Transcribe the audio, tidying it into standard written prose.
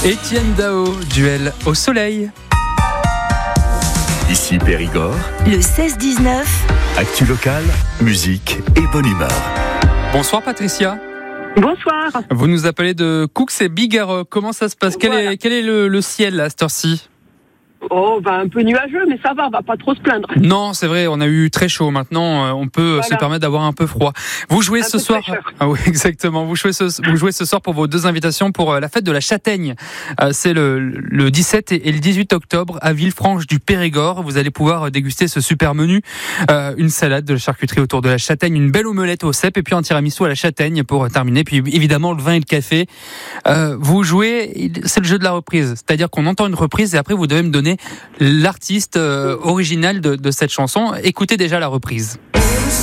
Étienne Dao, duel au soleil. Ici Périgord, Le 16-19, actu locale, musique et bonne humeur. Bonsoir Patricia. Bonsoir. Vous nous appelez de Coux et Bigarreux. Comment ça se passe ? Voilà. Quel est le ciel à cette heure-ci ? Oh, un peu nuageux, mais ça va, on va pas trop se plaindre. Non, c'est vrai, on a eu très chaud. Maintenant, on peut se permettre d'avoir un peu froid. Vous jouez ce soir. Ah oui, exactement. Vous jouez ce soir pour vos deux invitations pour la fête de la châtaigne. C'est le 17 et le 18 octobre à Villefranche du Périgord. Vous allez pouvoir déguster ce super menu. Une salade de charcuterie autour de la châtaigne, une belle omelette au cèpe et puis un tiramisu à la châtaigne pour terminer. Puis évidemment, le vin et le café. Vous jouez, c'est le jeu de la reprise. C'est-à-dire qu'on entend une reprise et après, vous devez me donner l'artiste original de cette chanson. Écoutez déjà la reprise.